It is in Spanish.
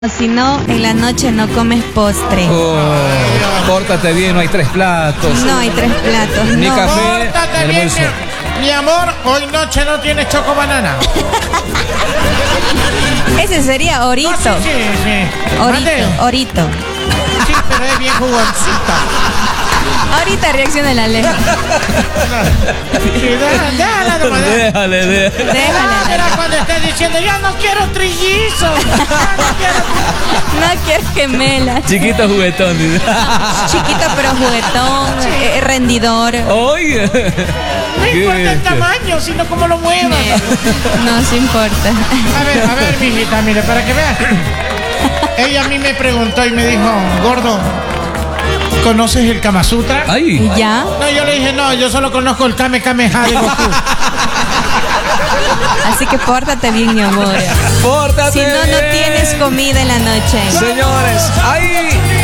Si no, en la noche no comes postre. Pórtate bien, no hay 3 platos. No hay 3 platos, Ni no. café, Pórtate ni bien, almuerzo. mi amor, hoy noche no tienes choco banana. Ese sería Orito. No, sí. Mande. Orito. Sí, pero es bien jugoncita. Ahorita reacciona la lengua. Sí, déjala nomás. Déjale. Déjala. Pero cuando estés diciendo, yo no quiero trillizos. No quiero gemelas. Chiquito juguetón. Dice. Chiquito pero juguetón, rendidor. Oye. No importa el tamaño, sino cómo lo muevas. No se importa. A ver, mijita, mire, para que veas. Ella a mí me preguntó y me dijo, gordo, ¿conoces el Kama Sutra? Ay. ¿Y ya? No, yo le dije, no, yo solo conozco el Kame Kameha de Goku. Así que pórtate bien, mi amor. Pórtate Si no, no bien. tienes comida en la noche. Señores,